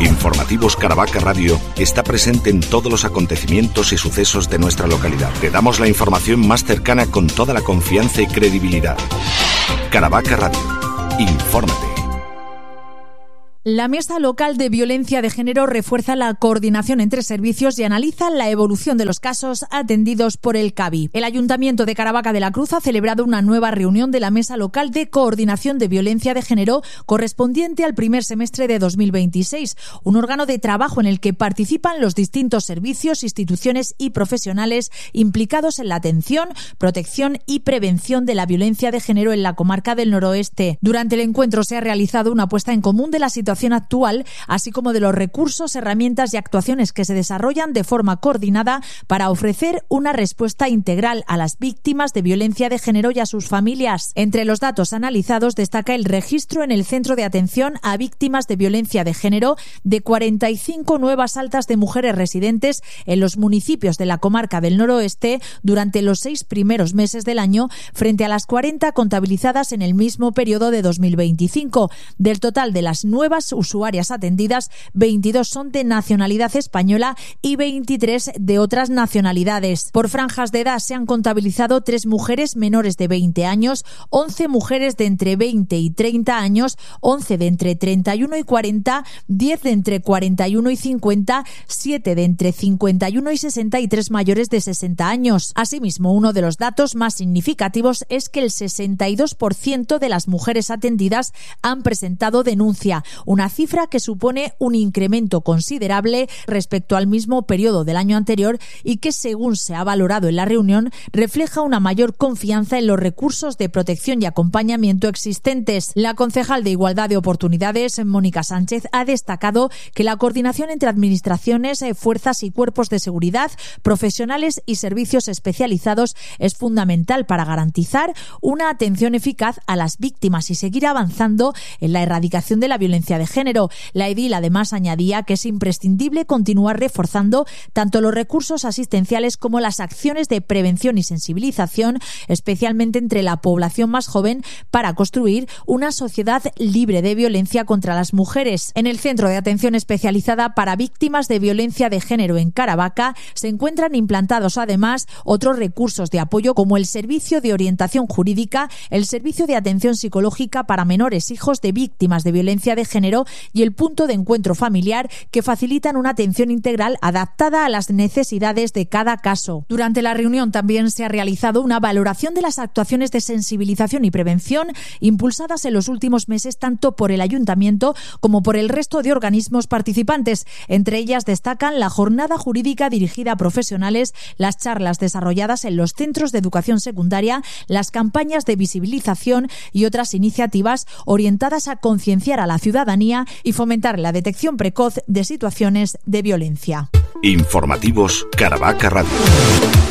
Informativos Caravaca Radio está presente en todos los acontecimientos y sucesos de nuestra localidad. Te damos la información más cercana con toda la confianza y credibilidad. Caravaca Radio. Infórmate. La Mesa Local de Violencia de Género refuerza la coordinación entre servicios y analiza la evolución de los casos atendidos por el CAVI. El Ayuntamiento de Caravaca de la Cruz ha celebrado una nueva reunión de la Mesa Local de Coordinación de Violencia de Género correspondiente al primer semestre de 2026, un órgano de trabajo en el que participan los distintos servicios, instituciones y profesionales implicados en la atención, protección y prevención de la violencia de género en la comarca del Noroeste. Durante el encuentro se ha realizado una puesta en común de la situación actual, así como de los recursos, herramientas y actuaciones que se desarrollan de forma coordinada para ofrecer una respuesta integral a las víctimas de violencia de género y a sus familias. Entre los datos analizados destaca el registro en el Centro de Atención a Víctimas de Violencia de Género de 45 nuevas altas de mujeres residentes en los municipios de la comarca del Noroeste durante los 6 primeros meses del año, frente a las 40 contabilizadas en el mismo periodo de 2025. Del total de las nuevas usuarias atendidas, 22 son de nacionalidad española y 23 de otras nacionalidades. Por franjas de edad se han contabilizado 3 mujeres menores de 20 años, 11 mujeres de entre 20 y 30 años, 11 de entre 31 y 40, 10 de entre 41 y 50, 7 de entre 51 y 63 mayores de 60 años. Asimismo, uno de los datos más significativos es que el 62% de las mujeres atendidas han presentado denuncia, una cifra que supone un incremento considerable respecto al mismo periodo del año anterior y que, según se ha valorado en la reunión, refleja una mayor confianza en los recursos de protección y acompañamiento existentes. La concejal de Igualdad de Oportunidades, Mónica Sánchez, ha destacado que la coordinación entre administraciones, fuerzas y cuerpos de seguridad, profesionales y servicios especializados es fundamental para garantizar una atención eficaz a las víctimas y seguir avanzando en la erradicación de la violencia de género. La edil además añadía que es imprescindible continuar reforzando tanto los recursos asistenciales como las acciones de prevención y sensibilización, especialmente entre la población más joven, para construir una sociedad libre de violencia contra las mujeres. En el Centro de Atención Especializada para Víctimas de Violencia de Género en Caravaca se encuentran implantados además otros recursos de apoyo como el Servicio de Orientación Jurídica, el Servicio de Atención Psicológica para Menores hijos de víctimas de violencia de género y el punto de encuentro familiar, que facilitan una atención integral adaptada a las necesidades de cada caso. Durante la reunión también se ha realizado una valoración de las actuaciones de sensibilización y prevención impulsadas en los últimos meses tanto por el Ayuntamiento como por el resto de organismos participantes. Entre ellas destacan la jornada jurídica dirigida a profesionales, las charlas desarrolladas en los centros de educación secundaria, las campañas de visibilización y otras iniciativas orientadas a concienciar a la ciudadanía y fomentar la detección precoz de situaciones de violencia. Informativos Caravaca Radio.